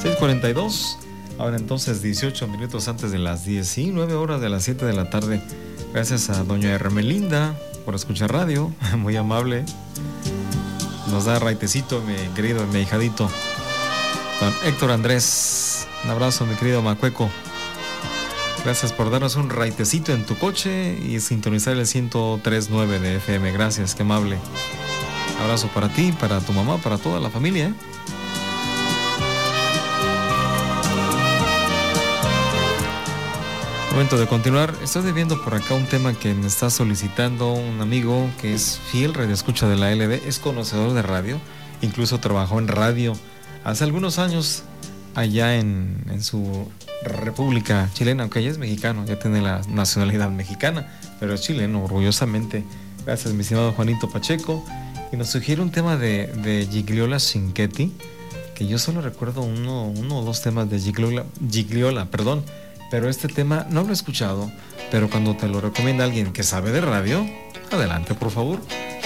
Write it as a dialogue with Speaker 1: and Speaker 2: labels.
Speaker 1: 6:42. Ahora entonces 18 minutos antes de las 10 y 9 horas de las 7 de la tarde. Gracias a doña Hermelinda por escuchar radio, muy amable. Nos da raitecito, mi querido, mi ahijadito. Don Héctor Andrés, un abrazo, mi querido Macueco. Gracias por darnos un raitecito en tu coche y sintonizar el 103.9 de FM. Gracias, qué amable. Abrazo para ti, para tu mamá, para toda la familia, ¿eh? Momento de continuar. Estoy viendo por acá un tema que me está solicitando un amigo que es fiel radioescucha de la LB, es conocedor de radio, incluso trabajó en radio hace algunos años allá en su República Chilena, aunque ella es mexicano, ya tiene la nacionalidad mexicana, pero es chileno, orgullosamente. Gracias, mi estimado Juanito Pacheco. Y nos sugiere un tema de Gigliola Cinquetti, que yo solo recuerdo uno o dos temas de Gigliola, perdón. Pero este tema no lo he escuchado, pero cuando te lo recomienda alguien que sabe de radio, adelante, por favor.